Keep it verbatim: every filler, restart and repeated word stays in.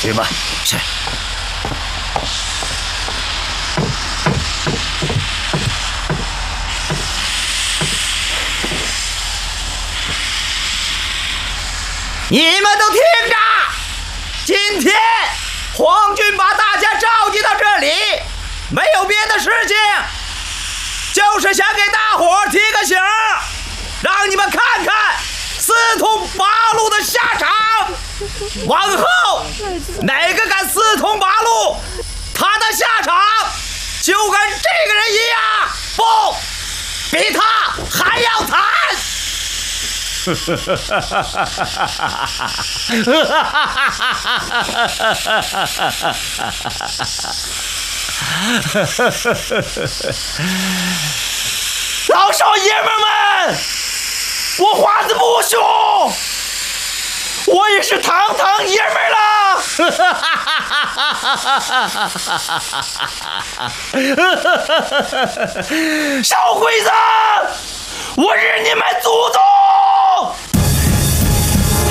去吧。 是。 你们都听着，今天皇军把大家召集到这里，没有别的事情，就是想给大伙儿提个醒，让你们看看四通八路的下场。往后哪个敢四通八路，他的下场就跟这个人一样，不，比他还要惨。老少爷们们，我花子不凶，我也是堂堂爷们了。小鬼子，我日你们祖宗！